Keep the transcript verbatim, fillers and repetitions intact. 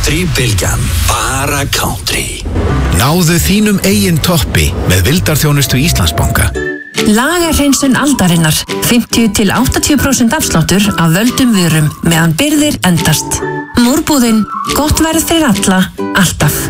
Country-bylgjan, bara country. Náðu þínum eigin toppi með vildarþjónustu Íslandsbanka. Lagarhreinsun aldarinnar, fimmtíu til áttatíu prósent afsláttur af völdum vörum meðan birgðir endast. Múrbúðin, gott verð fyrir alla, alltaf.